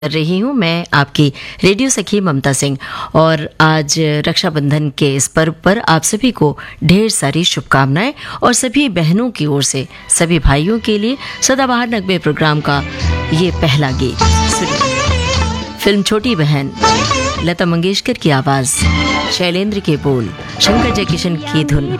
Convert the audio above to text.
कर रही हूँ मैं आपकी रेडियो सखी ममता सिंह। और आज रक्षाबंधन के इस पर्व पर आप सभी को ढेर सारी शुभकामनाएं और सभी बहनों की ओर से सभी भाइयों के लिए सदाबहार नगमे प्रोग्राम का ये पहला गीत सुनिए। फिल्म छोटी बहन, लता मंगेशकर की आवाज, शैलेंद्र के बोल, शंकर जयकिशन की धुन।